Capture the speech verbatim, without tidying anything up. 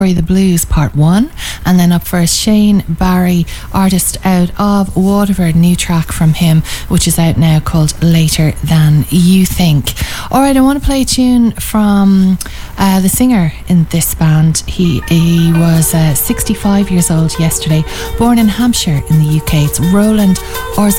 The Blues Part one, and then up first Shane Barry, artist out of Waterford, new track from him which is out now called Later Than You Think. Alright, I want to play a tune from uh, the singer in this band. He, he was uh, sixty-five years old yesterday, born in Hampshire in the U K. It's Roland Orza